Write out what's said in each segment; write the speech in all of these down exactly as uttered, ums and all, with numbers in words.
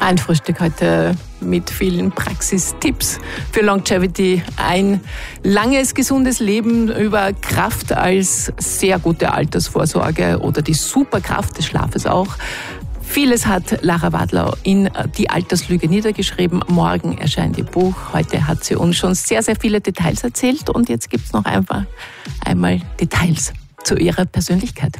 Ein Frühstück heute mit vielen Praxistipps für Longevity. Ein langes, gesundes Leben über Kraft als sehr gute Altersvorsorge oder die Superkraft des Schlafes auch. Vieles hat Lara Wadler in Die Alterslüge niedergeschrieben. Morgen erscheint ihr Buch. Heute hat sie uns schon sehr, sehr viele Details erzählt. Und jetzt gibt es noch einfach einmal Details zu ihrer Persönlichkeit.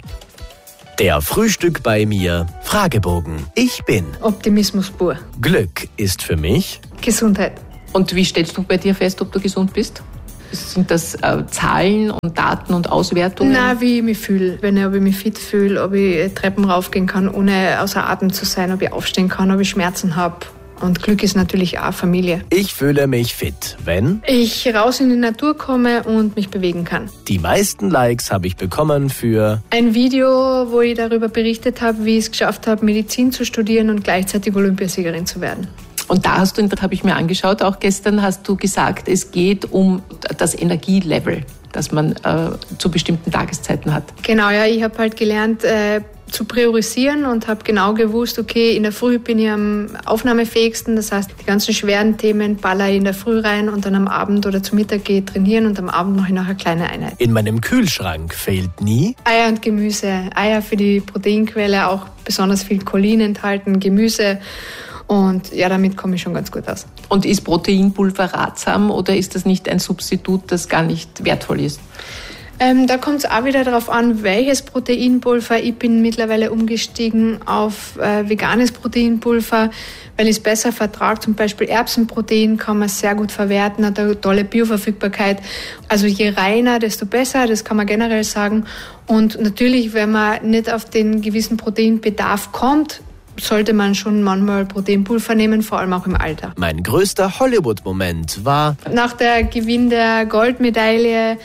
Der Frühstück bei mir Fragebogen. Ich bin Optimismus pur. Glück ist für mich Gesundheit. Und wie stellst du bei dir fest, ob du gesund bist? Sind das äh, Zahlen und Daten und Auswertungen? Nein, wie ich mich fühle. Wenn ich, ob ich mich fit fühle, ob ich Treppen raufgehen kann, ohne außer Atem zu sein, ob ich aufstehen kann, ob ich Schmerzen habe. Und Glück ist natürlich auch Familie. Ich fühle mich fit, wenn ich raus in die Natur komme und mich bewegen kann. Die meisten Likes habe ich bekommen für ein Video, wo ich darüber berichtet habe, wie ich es geschafft habe, Medizin zu studieren und gleichzeitig Olympiasiegerin zu werden. Und da hast du, das habe ich mir angeschaut, auch gestern hast du gesagt, es geht um das Energielevel, das man äh, zu bestimmten Tageszeiten hat. Genau, ja, ich habe halt gelernt, äh, zu priorisieren und habe genau gewusst, okay, in der Früh bin ich am aufnahmefähigsten, das heißt, die ganzen schweren Themen baller ich in der Früh rein und dann am Abend oder zu Mittag gehe ich trainieren und am Abend mache ich noch eine kleine Einheit. In meinem Kühlschrank fehlt nie Eier und Gemüse. Eier für die Proteinquelle, auch besonders viel Cholin enthalten, Gemüse. Und ja, damit komme ich schon ganz gut aus. Und ist Proteinpulver ratsam oder ist das nicht ein Substitut, das gar nicht wertvoll ist? Ähm, da kommt es auch wieder darauf an, welches Proteinpulver. Ich bin mittlerweile umgestiegen auf äh, veganes Proteinpulver, weil ich es besser vertrage. Zum Beispiel Erbsenprotein kann man sehr gut verwerten, hat eine tolle Bioverfügbarkeit. Also je reiner, desto besser, das kann man generell sagen. Und natürlich, wenn man nicht auf den gewissen Proteinbedarf kommt, sollte man schon manchmal Proteinpulver nehmen, vor allem auch im Alter. Mein größter Hollywood-Moment war nach der Gewinn der Goldmedaille,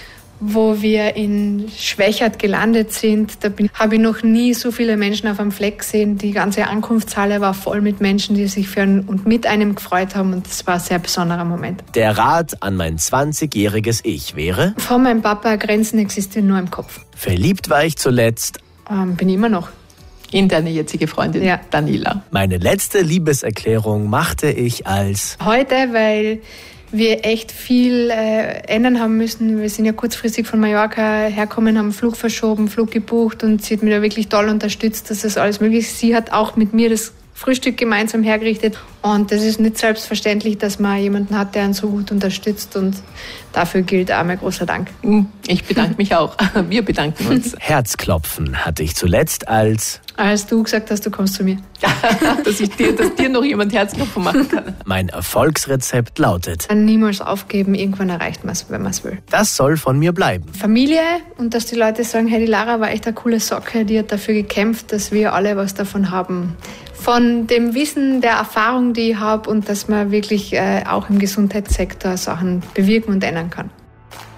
wo wir in Schwächert gelandet sind. Da habe ich noch nie so viele Menschen auf einem Fleck gesehen. Die ganze Ankunftshalle war voll mit Menschen, die sich für einen und mit einem gefreut haben. Und das war ein sehr besonderer Moment. Der Rat an mein zwanzigjähriges Ich wäre: Von meinem Papa, Grenzen existieren nur im Kopf. Verliebt war ich zuletzt. Ähm, bin ich immer noch. In deine jetzige Freundin, ja. Daniela. Meine letzte Liebeserklärung machte ich als heute, weil wir echt viel äh, ändern haben müssen. Wir sind ja kurzfristig von Mallorca herkommen, haben Flug verschoben, Flug gebucht und sie hat mich da wirklich toll unterstützt, dass das alles möglich ist. Sie hat auch mit mir das Frühstück gemeinsam hergerichtet und das ist nicht selbstverständlich, dass man jemanden hat, der einen so gut unterstützt und dafür gilt auch mein großer Dank. Ich bedanke mich auch. Wir bedanken uns. Herzklopfen hatte ich zuletzt als Als du gesagt hast, du kommst zu mir. dass, ich dir, dass dir noch jemand Herzklopfen machen kann. Mein Erfolgsrezept lautet: Niemals aufgeben, irgendwann erreicht man es, wenn man es will. Das soll von mir bleiben. Familie und dass die Leute sagen, hey, die Lara war echt eine coole Socke, die hat dafür gekämpft, dass wir alle was davon haben. Von dem Wissen, der Erfahrung, die ich habe und dass man wirklich äh, auch im Gesundheitssektor Sachen bewirken und ändern kann.